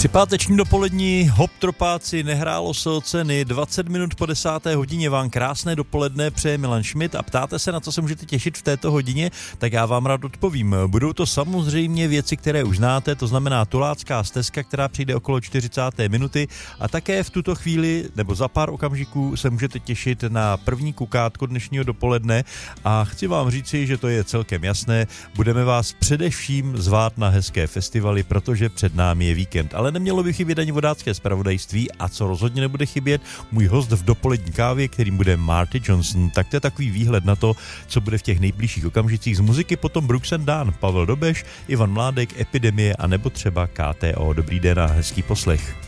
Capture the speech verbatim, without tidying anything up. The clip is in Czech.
Při pátečním dopolední hop tropáci nehrálo se o ceny. dvacet minut po desáté hodině vám krásné dopoledne přeje Milan Schmidt a ptáte se, na co se můžete těšit v této hodině, tak já vám rád odpovím. Budou to samozřejmě věci, které už znáte, to znamená Tulácká stezka, která přijde okolo čtyřicáté minuty a také v tuto chvíli nebo za pár okamžiků se můžete těšit na první kukátko dnešního dopoledne a chci vám říci, že to je celkem jasné, budeme vás především zvát na hezké festivaly, protože před námi je víkend. Ale nemělo by chybět ani vodácké zpravodajství a co rozhodně nebude chybět, můj host v dopolední kávě, kterým bude Marty Johnson. Tak to je takový výhled na to, co bude v těch nejbližších okamžicích z muziky, potom Brooks and Dunn, Pavel Dobeš, Ivan Mládek, Epidemie a nebo třeba K T O. Dobrý den a hezký poslech.